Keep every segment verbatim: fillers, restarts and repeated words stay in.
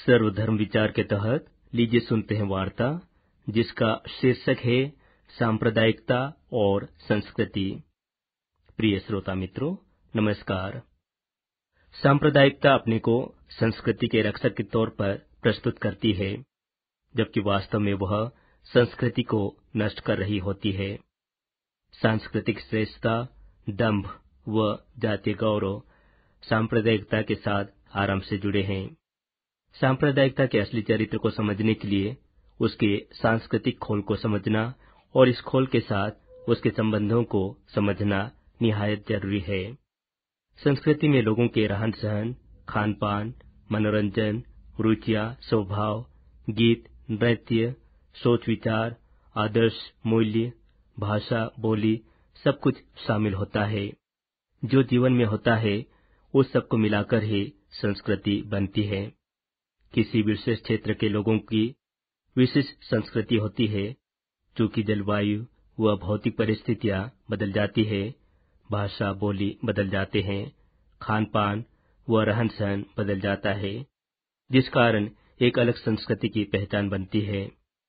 सर्वधर्म विचार के तहत लीजिए सुनते हैं वार्ता जिसका शीर्षक है सांप्रदायिकता और संस्कृति। प्रिय श्रोता मित्रों, नमस्कार। सांप्रदायिकता अपने को संस्कृति के रक्षक के तौर पर प्रस्तुत करती है, जबकि वास्तव में वह संस्कृति को नष्ट कर रही होती है। सांस्कृतिक श्रेष्ठता, दंभ व जातीय गौरव सांप्रदायिकता के साथ आरंभ से जुड़े हैं। सांप्रदायिकता के असली चरित्र को समझने के लिए उसके सांस्कृतिक खोल को समझना और इस खोल के साथ उसके संबंधों को समझना निहायत जरूरी है। संस्कृति में लोगों के रहन सहन, खान पान, मनोरंजन, रुचियां, स्वभाव, गीत, नृत्य, सोच विचार, आदर्श, मूल्य, भाषा, बोली सब कुछ शामिल होता है। जो जीवन में होता है उस सब को मिलाकर ही संस्कृति बनती है। किसी विशेष क्षेत्र के लोगों की विशिष्ट संस्कृति होती है। चूंकि जलवायु व भौतिक परिस्थितियां बदल जाती है, भाषा बोली बदल जाते हैं, खान पान व रहन सहन बदल जाता है, जिस कारण एक अलग संस्कृति की पहचान बनती है।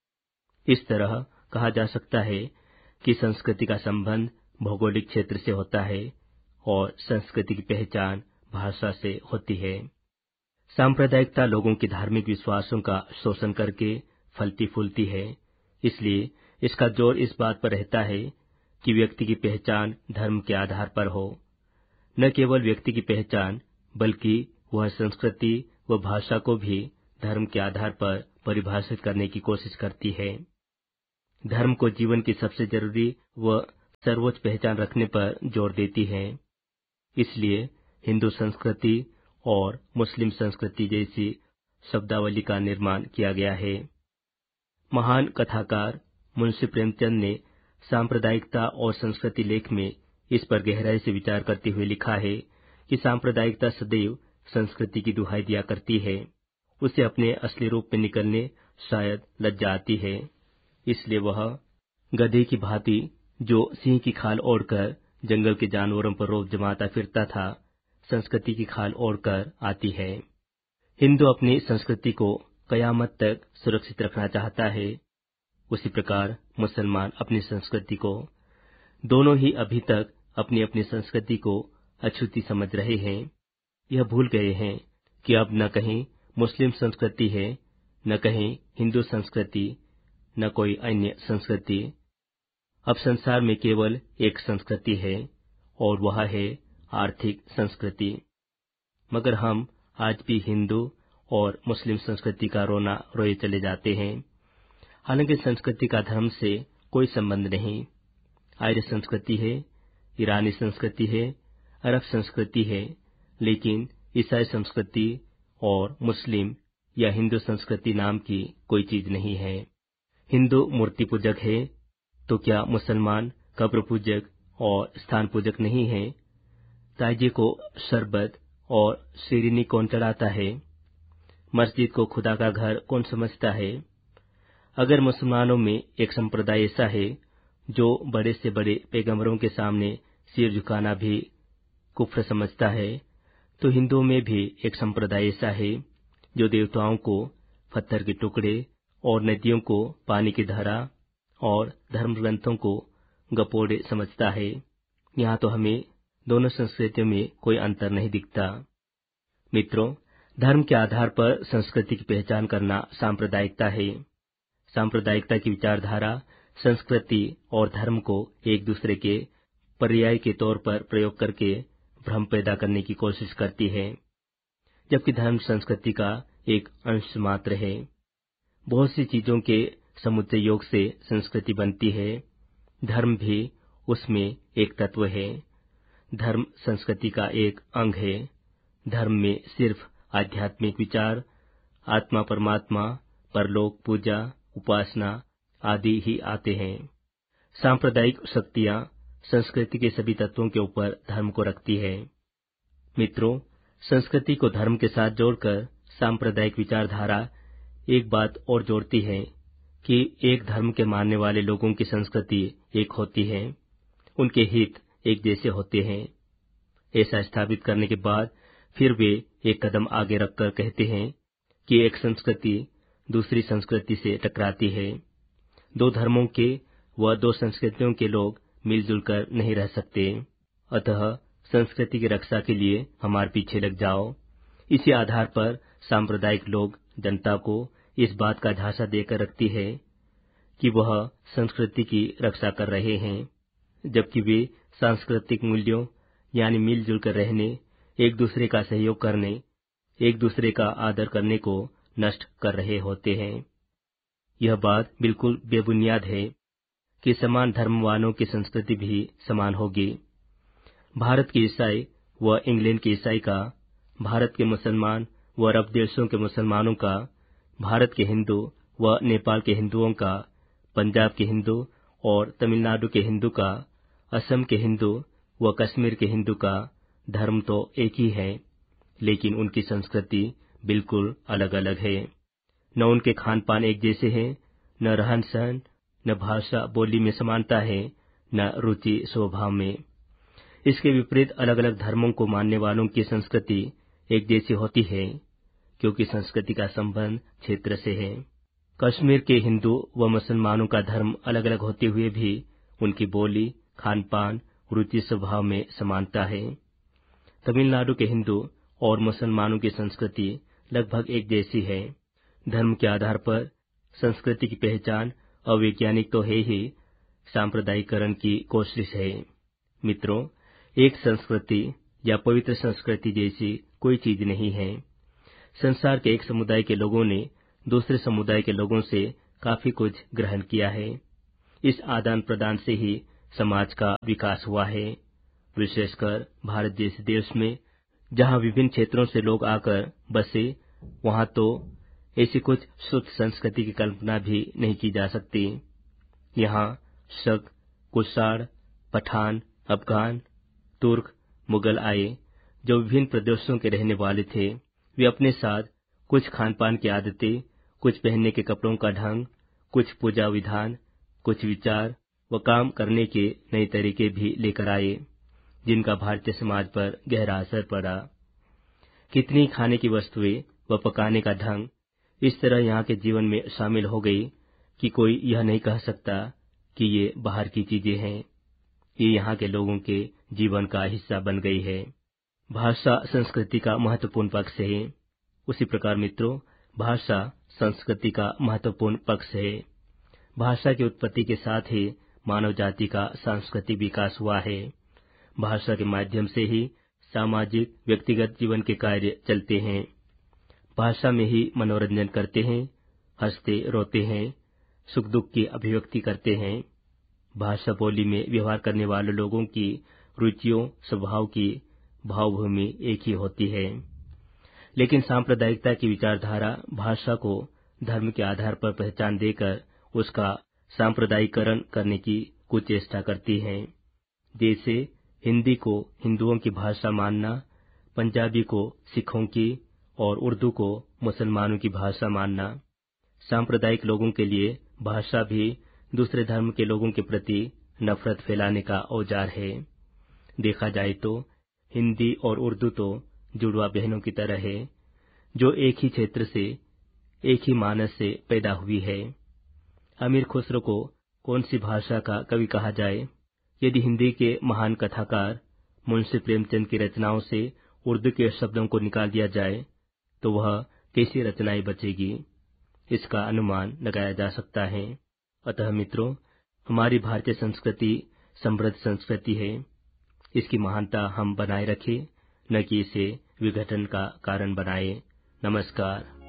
इस तरह कहा जा सकता है कि संस्कृति का संबंध भौगोलिक क्षेत्र से होता है और संस्कृति की पहचान भाषा से होती है। सांप्रदायिकता लोगों के धार्मिक विश्वासों का शोषण करके फलती फूलती है। इसलिए इसका जोर इस बात पर रहता है कि व्यक्ति की पहचान धर्म के आधार पर हो। न केवल व्यक्ति की पहचान, बल्कि वह संस्कृति व भाषा को भी धर्म के आधार पर परिभाषित करने की कोशिश करती है। धर्म को जीवन की सबसे जरूरी व सर्वोच्च पहचान रखने पर जोर देती है। इसलिए हिंदू संस्कृति और मुस्लिम संस्कृति जैसी शब्दावली का निर्माण किया गया है। महान कथाकार मुंशी प्रेमचंद ने सांप्रदायिकता और संस्कृति लेख में इस पर गहराई से विचार करते हुए लिखा है कि सांप्रदायिकता सदैव संस्कृति की दुहाई दिया करती है। उसे अपने असली रूप में निकलने शायद लज्जा आती है। इसलिए वह गधे की भांति जो सिंह की खाल ओढ़कर जंगल के जानवरों पर रौब जमाता फिरता था, संस्कृति की खाल ओढ़कर आती है। हिंदू अपनी संस्कृति को कयामत तक सुरक्षित रखना चाहता है। उसी प्रकार मुसलमान अपनी संस्कृति को। दोनों ही अभी तक अपनी अपनी संस्कृति को अछूती समझ रहे हैं। यह भूल गए हैं कि अब न कहीं मुस्लिम संस्कृति है, न कहीं हिंदू संस्कृति, न कोई अन्य संस्कृति। अब संसार में केवल एक संस्कृति है और वह है आर्थिक संस्कृति। मगर हम आज भी हिंदू और मुस्लिम संस्कृति का रोना रोए चले जाते हैं। हालांकि संस्कृति का धर्म से कोई संबंध नहीं। आर्य संस्कृति है, ईरानी संस्कृति है, अरब संस्कृति है, लेकिन ईसाई संस्कृति और मुस्लिम या हिंदू संस्कृति नाम की कोई चीज नहीं है। हिंदू मूर्ति पूजक है, तो क्या मुसलमान कब्र पूजक और स्थान पूजक नहीं है? ताजिए को शरबत और शीरीनी कौन चढ़ाता है? मस्जिद को खुदा का घर कौन समझता है? अगर मुसलमानों में एक संप्रदाय ऐसा है जो बड़े से बड़े पैगंबरों के सामने सिर झुकाना भी कुफ्र समझता है, तो हिंदुओं में भी एक संप्रदाय ऐसा है जो देवताओं को पत्थर के टुकड़े और नदियों को पानी की धारा और धर्म ग्रंथों को गपोड़े समझता है। यहाँ तो हमें दोनों संस्कृतियों में कोई अंतर नहीं दिखता। मित्रों, धर्म के आधार पर संस्कृति की पहचान करना सांप्रदायिकता है। सांप्रदायिकता की विचारधारा संस्कृति और धर्म को एक दूसरे के पर्याय के तौर पर प्रयोग करके भ्रम पैदा करने की कोशिश करती है, जबकि धर्म संस्कृति का एक अंश मात्र है। बहुत सी चीजों के समुच्चय योग से संस्कृति बनती है। धर्म भी उसमें एक तत्व है। धर्म संस्कृति का एक अंग है। धर्म में सिर्फ आध्यात्मिक विचार, आत्मा परमात्मा, परलोक, पूजा, उपासना आदि ही आते हैं। सांप्रदायिक शक्तियां संस्कृति के सभी तत्वों के ऊपर धर्म को रखती है। मित्रों, संस्कृति को धर्म के साथ जोड़कर सांप्रदायिक विचारधारा एक बात और जोड़ती है कि एक धर्म के मानने वाले लोगों की संस्कृति एक होती है, उनके हित एक जैसे होते हैं। ऐसा स्थापित करने के बाद फिर वे एक कदम आगे रखकर कहते हैं कि एक संस्कृति दूसरी संस्कृति से टकराती है। दो धर्मों के व दो संस्कृतियों के लोग मिलजुल कर नहीं रह सकते। अतः संस्कृति की रक्षा के लिए हमारे पीछे लग जाओ। इसी आधार पर सांप्रदायिक लोग जनता को इस बात का झांसा देकर रखती है कि वह संस्कृति की रक्षा कर रहे हैं, जबकि वे सांस्कृतिक मूल्यों यानी मिलजुल कर रहने, एक दूसरे का सहयोग करने, एक दूसरे का आदर करने को नष्ट कर रहे होते हैं। यह बात बिल्कुल बेबुनियाद है कि समान धर्म वालों की संस्कृति भी समान होगी। भारत के ईसाई व इंग्लैंड के ईसाई का, भारत के मुसलमान व अरब देशों के मुसलमानों का, भारत के हिंदू व नेपाल के हिंदुओं का, पंजाब के हिंदू और तमिलनाडु के हिंदू का, असम के हिंदू व कश्मीर के हिंदू का धर्म तो एक ही है, लेकिन उनकी संस्कृति बिल्कुल अलग अलग है। न उनके खान पान एक जैसे हैं, न रहन सहन, न भाषा बोली में समानता है, न रुचि स्वभाव में। इसके विपरीत अलग अलग धर्मों को मानने वालों की संस्कृति एक जैसी होती है, क्योंकि संस्कृति का संबंध क्षेत्र से है। कश्मीर के हिंदू व मुसलमानों का धर्म अलग अलग होते हुए भी उनकी बोली, खान पान, रुचि स्वभाव में समानता है। तमिलनाडु के हिंदू और मुसलमानों की संस्कृति लगभग एक जैसी है। धर्म के आधार पर संस्कृति की पहचान अवैज्ञानिक तो है ही, सांप्रदायिकरण की कोशिश है। मित्रों, एक संस्कृति या पवित्र संस्कृति जैसी कोई चीज नहीं है। संसार के एक समुदाय के लोगों ने दूसरे समुदाय के लोगों से काफी कुछ ग्रहण किया है। इस आदान प्रदान से ही समाज का विकास हुआ है। विशेषकर भारत जैसे देश में, जहाँ विभिन्न क्षेत्रों से लोग आकर बसे, वहाँ तो ऐसी कुछ शुद्ध संस्कृति की कल्पना भी नहीं की जा सकती। यहाँ शक, कुषाण, पठान, अफगान, तुर्क, मुगल आए, जो विभिन्न प्रदेशों के रहने वाले थे। वे अपने साथ कुछ खान पान की आदतें, कुछ पहनने के कपड़ों का ढंग, कुछ पूजा विधान, कुछ विचार व काम करने के नए तरीके भी लेकर आए, जिनका भारतीय समाज पर गहरा असर पड़ा। कितनी खाने की वस्तुएं व पकाने का ढंग इस तरह यहाँ के जीवन में शामिल हो गई कि कोई यह नहीं कह सकता कि ये बाहर की चीजें हैं। ये यहाँ के लोगों के जीवन का हिस्सा बन गई है। भाषा संस्कृति का महत्वपूर्ण पक्ष है। उसी प्रकार मित्रों, भाषा संस्कृति का महत्वपूर्ण पक्ष है। भाषा की उत्पत्ति के साथ ही मानव जाति का सांस्कृतिक विकास हुआ है। भाषा के माध्यम से ही सामाजिक व्यक्तिगत जीवन के कार्य चलते हैं। भाषा में ही मनोरंजन करते हैं, हंसते रोते हैं, सुख दुख की अभिव्यक्ति करते हैं। भाषा बोली में व्यवहार करने वाले लोगों की रुचियों, स्वभाव की भावभूमि एक ही होती है। लेकिन सांप्रदायिकता की विचारधारा भाषा को धर्म के आधार पर पहचान देकर उसका सांप्रदायिकरण करने की कुचेष्टा करती है। जैसे हिंदी को हिंदुओं की भाषा मानना, पंजाबी को सिखों की और उर्दू को मुसलमानों की भाषा मानना। सांप्रदायिक लोगों के लिए भाषा भी दूसरे धर्म के लोगों के प्रति नफरत फैलाने का औजार है। देखा जाए तो हिंदी और उर्दू तो जुड़वा बहनों की तरह है, जो एक ही क्षेत्र से, एक ही मानस से पैदा हुई है। अमीर खुसरो को कौन सी भाषा का कवि कहा जाए? यदि हिंदी के महान कथाकार मुंशी प्रेमचंद की रचनाओं से उर्दू के शब्दों को निकाल दिया जाए तो वह कैसी रचनाएं बचेगी, इसका अनुमान लगाया जा सकता है। अतः मित्रों, हमारी भारतीय संस्कृति समृद्ध संस्कृति है। इसकी महानता हम बनाए रखें, न कि इसे विघटन का कारण बनाए। नमस्कार।